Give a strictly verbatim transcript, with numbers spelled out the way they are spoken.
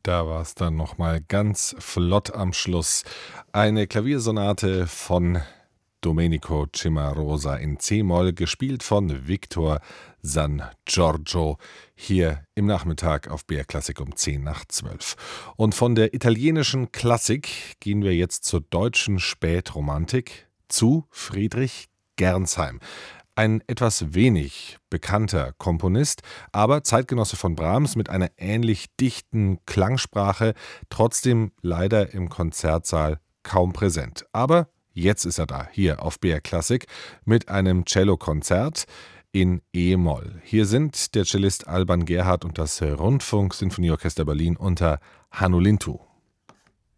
Da war es dann nochmal ganz flott am Schluss. Eine Klaviersonate von Domenico Cimarosa in C-Moll, gespielt von Victor San Giorgio, hier im Nachmittag auf B R Klassik um zehn nach zwölf. Und von der italienischen Klassik gehen wir jetzt zur deutschen Spätromantik, zu Friedrich Gernsheim. Ein etwas wenig bekannter Komponist, aber Zeitgenosse von Brahms mit einer ähnlich dichten Klangsprache, trotzdem leider im Konzertsaal kaum präsent. Aber jetzt ist er da, hier auf B R Klassik, mit einem Cellokonzert in E-Moll. Hier sind der Cellist Alban Gerhardt und das Rundfunk-Sinfonieorchester Berlin unter Hannu Lintu.